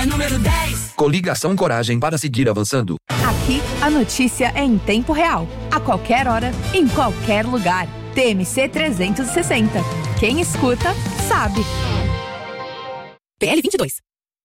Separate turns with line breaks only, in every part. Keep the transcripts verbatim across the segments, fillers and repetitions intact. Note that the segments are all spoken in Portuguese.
número dez.
Coligação Coragem para seguir avançando.
Aqui, a notícia é em tempo real. A qualquer hora, em qualquer lugar. T M C trezentos e sessenta. Quem escuta, sabe.
P L vinte e dois.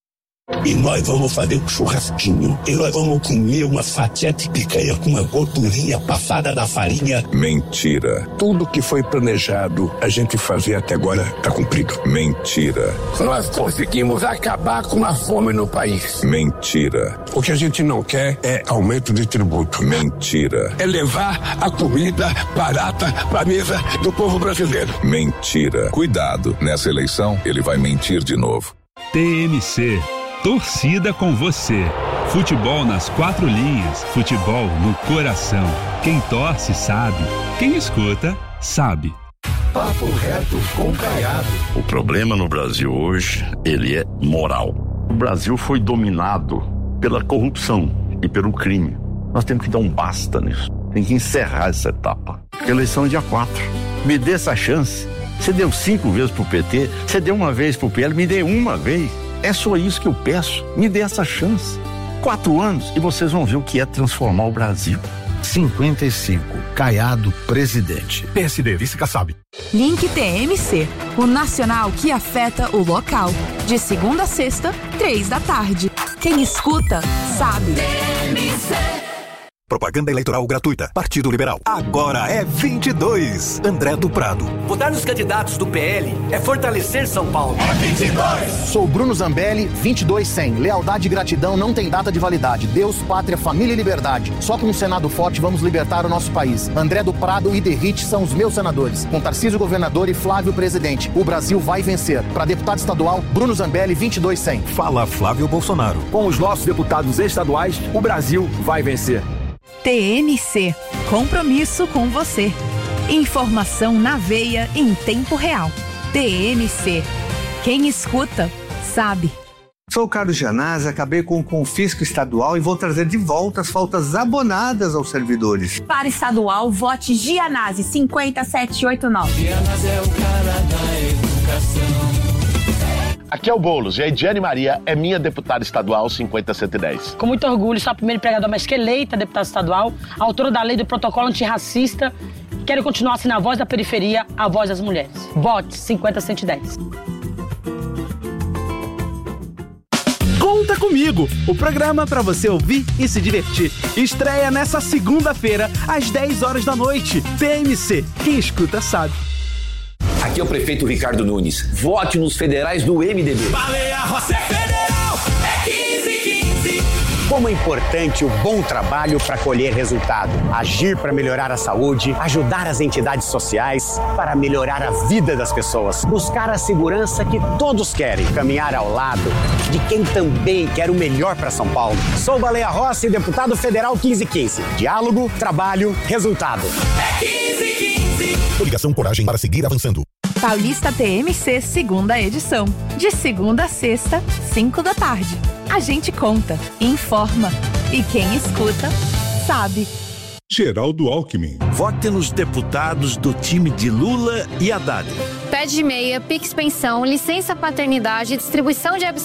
E nós vamos fazer um churrasquinho. E nós vamos comer uma fatia de picanha com uma gordurinha passada da farinha.
Mentira.
Tudo que foi planejado a gente fazer até agora tá cumprido.
Mentira.
Nós conseguimos acabar com a fome no país.
Mentira.
O que a gente não quer é aumento de tributo.
Mentira.
É levar a comida barata pra mesa do povo brasileiro.
Mentira. Cuidado, nessa eleição ele vai mentir de novo.
T M C. Torcida com você. Futebol nas quatro linhas. Futebol no coração. Quem torce sabe. Quem escuta sabe.
Papo reto com Caiado.
O problema no Brasil hoje, ele é moral. O Brasil foi dominado pela corrupção e pelo crime. Nós temos que dar um basta nisso. Tem que encerrar essa etapa. Porque a eleição é dia quatro. Me dê essa chance. Você deu cinco vezes pro P T, você deu uma vez pro P L, me dê uma vez. É só isso que eu peço. Me dê essa chance. Quatro anos e vocês vão ver o que é transformar o Brasil.
cinquenta e cinco. Caiado, presidente.
P S D, vice Kassab.
Link T M C. O nacional que afeta o local. De segunda a sexta, três da tarde. Quem escuta, sabe.
T M C.
Propaganda eleitoral gratuita. Partido Liberal. Agora é vinte e dois. André do Prado.
Votar nos candidatos do P L é fortalecer São Paulo.
É vinte e dois.
Sou Bruno Zambelli, vinte e dois cem. Lealdade e gratidão não tem data de validade. Deus, pátria, família e liberdade. Só com um Senado forte vamos libertar o nosso país. André do Prado e Derrite são os meus senadores. Com Tarcísio governador e Flávio presidente. O Brasil vai vencer. Para deputado estadual, Bruno Zambelli, vinte e dois cem.
Fala Flávio Bolsonaro.
Com os nossos deputados estaduais, o Brasil vai vencer.
T M C. Compromisso com você. Informação na veia em tempo real. T M C. Quem escuta, sabe.
Sou o Carlos Gianazzi, acabei com o confisco estadual e vou trazer de volta as faltas abonadas aos servidores.
Para estadual, vote Gianazzi cinquenta sete oito nove.
Gianazzi é o cara da educação.
Aqui é o Boulos e a Ediane Maria é minha deputada estadual cinquenta cento e dez.
Com muito orgulho, sou a primeira empregadora mais que eleita deputada estadual, autora da lei do protocolo antirracista. Quero continuar sendo a voz da periferia, a voz das mulheres. Vote cinquenta cento e dez.
Conta Comigo, o programa para você ouvir e se divertir. Estreia nessa segunda-feira, às dez horas da noite. T M C, quem escuta sabe.
Aqui é o prefeito Ricardo Nunes. Vote nos federais do M D B.
Baleia Rossi é federal, é quinze quinze.
Como é importante o bom trabalho para colher resultado. Agir para melhorar a saúde, ajudar as entidades sociais, para melhorar a vida das pessoas. Buscar a segurança que todos querem. Caminhar ao lado de quem também quer o melhor para São Paulo. Sou Baleia Rossi, deputado federal quinze quinze. Diálogo, trabalho, resultado.
É quinze quinze.
Coligação Coragem para seguir avançando.
Paulista T M C, segunda edição. De segunda a sexta, cinco da tarde. A gente conta, informa. E quem escuta, sabe.
Geraldo Alckmin.
Vote nos deputados do time de Lula e Haddad.
Pé de meia, Pix Pensão, licença paternidade, distribuição de